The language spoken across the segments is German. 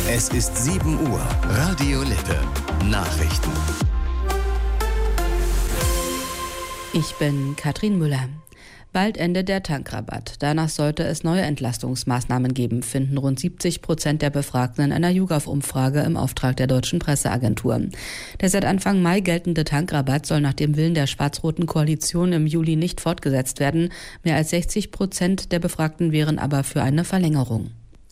Es ist 7 Uhr. Radio Lippe. Nachrichten. Ich bin Katrin Müller. Bald endet der Tankrabatt. Danach sollte es neue Entlastungsmaßnahmen geben, finden rund 70% der Befragten in einer YouGov-Umfrage im Auftrag der Deutschen Presseagentur. Der seit Anfang Mai geltende Tankrabatt soll nach dem Willen der schwarz-roten Koalition im Juli nicht fortgesetzt werden. Mehr als 60% der Befragten wären aber für eine Verlängerung.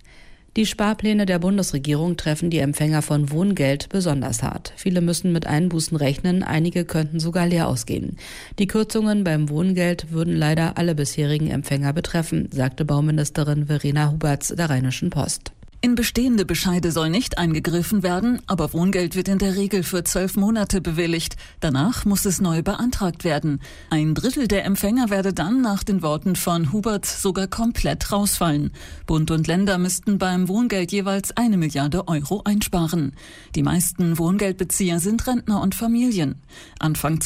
Die Sparpläne der Bundesregierung treffen die Empfänger von Wohngeld besonders hart. Viele müssen mit Einbußen rechnen, einige könnten sogar leer ausgehen. Die Kürzungen beim Wohngeld würden leider alle bisherigen Empfänger betreffen, sagte Bauministerin Verena Huberts der Rheinischen Post. In bestehende Bescheide soll nicht eingegriffen werden, aber Wohngeld wird in der Regel für 12 Monate bewilligt. Danach muss es neu beantragt werden. 1/3 der Empfänger werde dann nach den Worten von Hubert sogar komplett rausfallen. Bund und Länder müssten beim Wohngeld jeweils 1 Milliarde Euro einsparen. Die meisten Wohngeldbezieher sind Rentner und Familien. Anfang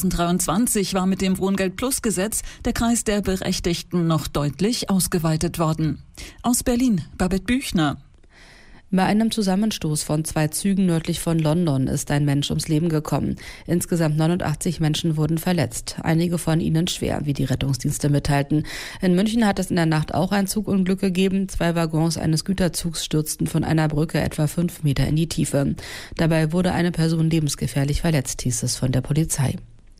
2023 war mit dem Wohngeld-Plus-Gesetz der Kreis der Berechtigten noch deutlich ausgeweitet worden. Aus Berlin, Babette Büchner. Bei einem Zusammenstoß von 2 Zügen nördlich von London ist ein Mensch ums Leben gekommen. Insgesamt 89 Menschen wurden verletzt, einige von ihnen schwer, wie die Rettungsdienste mitteilten. In München hat es in der Nacht auch ein Zugunglück gegeben. 2 Waggons eines Güterzugs stürzten von einer Brücke etwa 5 Meter in die Tiefe. Dabei wurde eine Person lebensgefährlich verletzt, hieß es von der Polizei.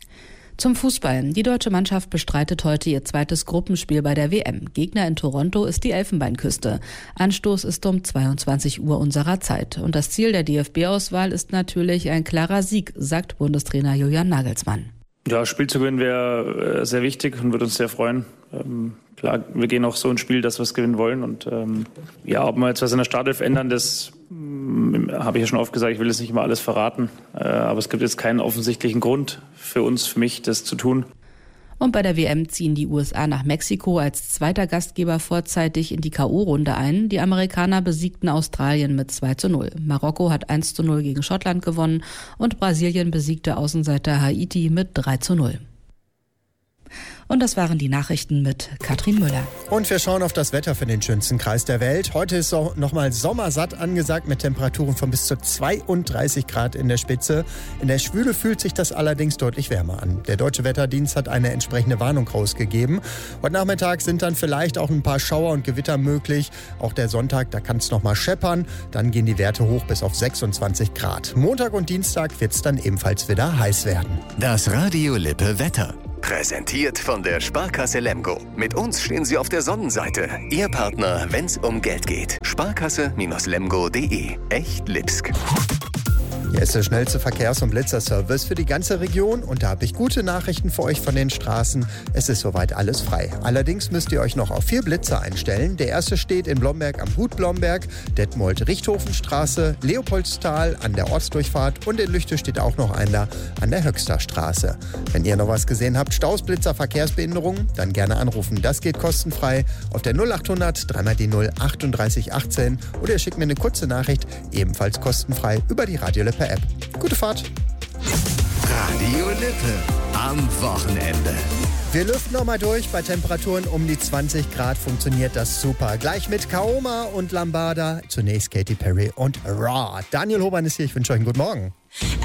Zum Fußball. Die deutsche Mannschaft bestreitet heute ihr zweites Gruppenspiel bei der WM. Gegner in Toronto ist die Elfenbeinküste. Anstoß ist um 22 Uhr unserer Zeit. Und das Ziel der DFB-Auswahl ist natürlich ein klarer Sieg, sagt Bundestrainer Julian Nagelsmann. Ja, Spiel zu gewinnen wäre sehr wichtig und würde uns sehr freuen. Klar, wir gehen auch so ins Spiel, dass wir es gewinnen wollen. Und ob wir jetzt was in der Startelf ändern, das habe ich ja schon oft gesagt, ich will jetzt nicht immer alles verraten. Aber es gibt jetzt keinen offensichtlichen Grund für uns, für mich, das zu tun. Und bei der WM ziehen die USA nach Mexiko als zweiter Gastgeber vorzeitig in die K.O.-Runde ein. Die Amerikaner besiegten Australien mit 2:0. Marokko hat 1:0 gegen Schottland gewonnen und Brasilien besiegte Außenseiter Haiti mit 3:0. Und das waren die Nachrichten mit Katrin Müller. Und wir schauen auf das Wetter für den schönsten Kreis der Welt. Heute ist nochmal sommersatt angesagt mit Temperaturen von bis zu 32 Grad in der Spitze. In der Schwüle fühlt sich das allerdings deutlich wärmer an. Der Deutsche Wetterdienst hat eine entsprechende Warnung rausgegeben. Heute Nachmittag sind dann vielleicht auch ein paar Schauer und Gewitter möglich. Auch der Sonntag, da kann es nochmal scheppern. Dann gehen die Werte hoch bis auf 26 Grad. Montag und Dienstag wird es dann ebenfalls wieder heiß werden. Das Radio Lippe Wetter. Präsentiert von der Sparkasse Lemgo. Mit uns stehen Sie auf der Sonnenseite. Ihr Partner, wenn es um Geld geht. Sparkasse-lemgo.de. Echt Lipsk. Hier ist der schnellste Verkehrs- und Blitzerservice für die ganze Region und da habe ich gute Nachrichten für euch von den Straßen. Es ist soweit alles frei. Allerdings müsst ihr euch noch auf 4 Blitzer einstellen. Der erste steht in Blomberg am Gut Blomberg, Detmold-Richthofenstraße, Leopoldstal an der Ortsdurchfahrt und in Lüchte steht auch noch einer an der Höxterstraße. Wenn ihr noch was gesehen habt, Staus, Blitzer, Verkehrsbehinderungen, dann gerne anrufen. Das geht kostenfrei auf der 0800 3 die 0 38 18 oder ihr schickt mir eine kurze Nachricht, ebenfalls kostenfrei über die Radio Lippe App. Gute Fahrt. Radio Lippe am Wochenende. Wir lüften nochmal durch. Bei Temperaturen um die 20 Grad funktioniert das super. Gleich mit Kaoma und Lambada. Zunächst Katy Perry und Raw. Daniel Hoban ist hier. Ich wünsche euch einen guten Morgen.